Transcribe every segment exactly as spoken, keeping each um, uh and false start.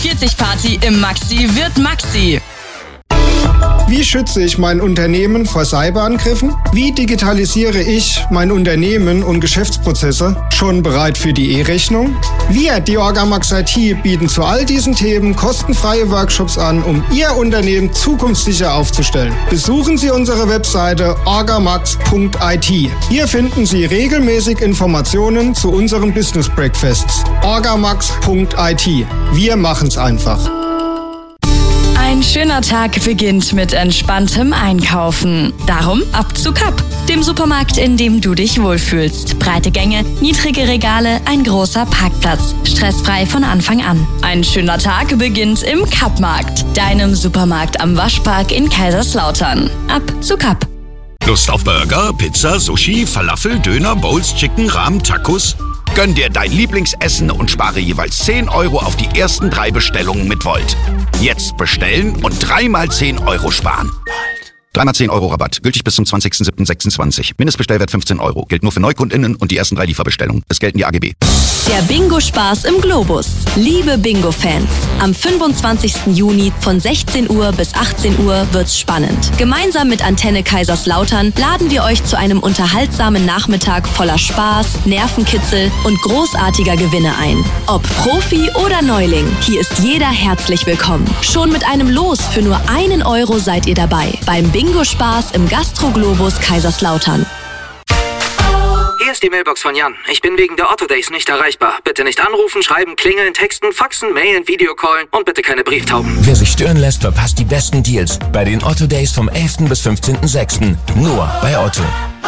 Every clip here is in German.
vierzig Party im Maxi wird Maxi. Wie schütze ich mein Unternehmen vor Cyberangriffen? Wie digitalisiere ich mein Unternehmen und Geschäftsprozesse? Schon bereit für die E-Rechnung? Wir, die Orgamax I T, bieten zu all diesen Themen kostenfreie Workshops an, um Ihr Unternehmen zukunftssicher aufzustellen. Besuchen Sie unsere Webseite orgamax punkt I T. Hier finden Sie regelmäßig Informationen zu unseren Business Breakfasts. orgamax punkt I T. Wir machen's einfach. Ein schöner Tag beginnt mit entspanntem Einkaufen. Darum ab zu Kapp, dem Supermarkt, in dem du dich wohlfühlst. Breite Gänge, niedrige Regale, ein großer Parkplatz. Stressfrei von Anfang an. Ein schöner Tag beginnt im Kappmarkt, deinem Supermarkt am Waschpark in Kaiserslautern. Ab zu Kapp. Lust auf Burger, Pizza, Sushi, Falafel, Döner, Bowls, Chicken, Rahmen, Tacos? Gönn dir dein Lieblingsessen und spare jeweils zehn Euro auf die ersten drei Bestellungen mit Volt. Jetzt bestellen und dreimal zehn Euro sparen. Dreimal zehn Euro Rabatt. Gültig bis zum zwanzigsten siebten sechsundzwanzig. Mindestbestellwert fünfzehn Euro. Gilt nur für NeukundInnen und die ersten drei Lieferbestellungen. Es gelten die A G B. Der Bingo-Spaß im Globus. Liebe Bingo-Fans, am fünfundzwanzigsten Juni von sechzehn Uhr bis achtzehn Uhr wird's spannend. Gemeinsam mit Antenne Kaiserslautern laden wir euch zu einem unterhaltsamen Nachmittag voller Spaß, Nervenkitzel und großartiger Gewinne ein. Ob Profi oder Neuling, hier ist jeder herzlich willkommen. Schon mit einem Los für nur einen Euro seid ihr dabei beim Bingo-Spaß im Gastro-Globus Kaiserslautern. Hier ist die Mailbox von Jan. Ich bin wegen der Otto Days nicht erreichbar. Bitte nicht anrufen, schreiben, klingeln, texten, faxen, mailen, Videocallen und bitte keine Brieftauben. Wer sich stören lässt, verpasst die besten Deals bei den Otto Days vom elften bis fünfzehnten sechsten Nur bei Otto.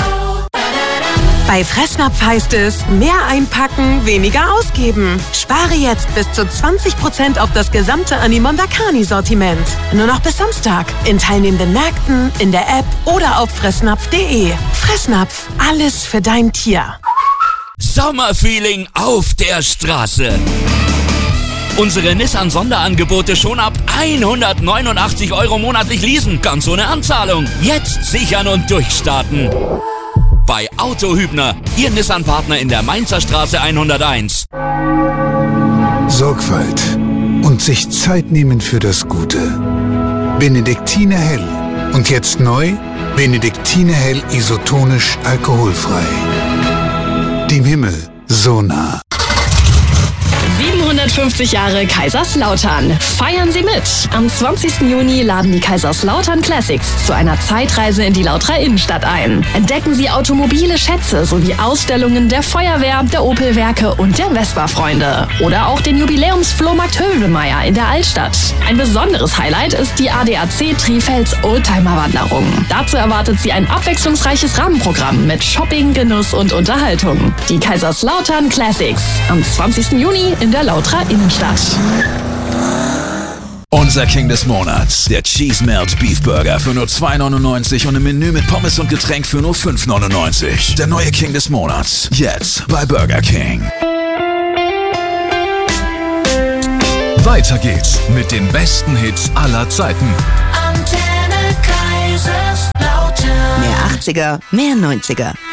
Bei Fressnapf heißt es, mehr einpacken, weniger ausgeben. Spare jetzt bis zu zwanzig Prozent auf das gesamte Animonda Carni-Sortiment. Nur noch bis Samstag. In teilnehmenden Märkten, in der App oder auf fressnapf punkt de. Fressnapf, alles für dein Tier. Sommerfeeling auf der Straße. Unsere Nissan-Sonderangebote schon ab hundertneunundachtzig Euro monatlich leasen. Ganz ohne Anzahlung. Jetzt sichern und durchstarten. Bei Auto Hübner, Ihr Nissan-Partner in der Mainzer Straße hunderteins. Sorgfalt und sich Zeit nehmen für das Gute. Benediktiner Hell. Und jetzt neu, Benediktiner Hell isotonisch alkoholfrei. Dem Himmel so nah. siebenhundertfünfzig Jahre Kaiserslautern. Feiern Sie mit! Am zwanzigsten Juni laden die Kaiserslautern Classics zu einer Zeitreise in die Lauterer Innenstadt ein. Entdecken Sie automobile Schätze sowie Ausstellungen der Feuerwehr, der Opel-Werke und der Vespa-Freunde. Oder auch den Jubiläumsflohmarkt Hövelmeier in der Altstadt. Ein besonderes Highlight ist die A D A C Trifels Oldtimer-Wanderung. Dazu erwartet Sie ein abwechslungsreiches Rahmenprogramm mit Shopping, Genuss und Unterhaltung. Die Kaiserslautern Classics am zwanzigsten Juni in der Lauterer Innenstadt. Unser King des Monats, der Cheese Melt Beef Burger für nur zwei neunundneunzig und ein Menü mit Pommes und Getränk für nur fünf neunundneunzig. Der neue King des Monats, jetzt bei Burger King. Weiter geht's mit den besten Hits aller Zeiten. Antenne Kaiserslautern. Mehr achtziger, mehr neunziger.